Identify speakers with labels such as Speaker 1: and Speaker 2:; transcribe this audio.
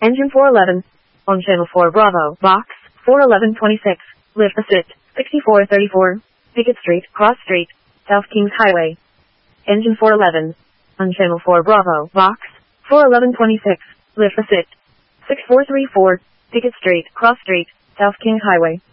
Speaker 1: Engine 411. On Channel 4 Bravo, Box 41126. Lift assist 6434. Pickett Street, Cross Street, South Kings Highway. Engine 411. On Channel 4 Bravo, Box 41126. Lift assist 6434. Pickett Street, Cross Street, South Kings Highway.